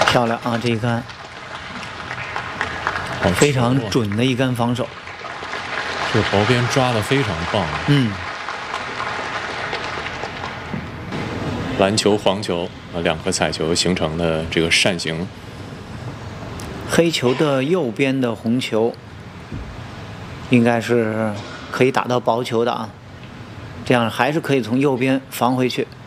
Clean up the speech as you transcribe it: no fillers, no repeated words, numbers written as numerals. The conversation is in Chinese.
漂亮啊！这一杆非常准的一杆防守， 这薄边抓得非常棒。蓝球、黄球两颗彩球形成的这个扇形。 黑球的右边的红球，应该是可以打到薄球的啊，这样还是可以从右边防回去。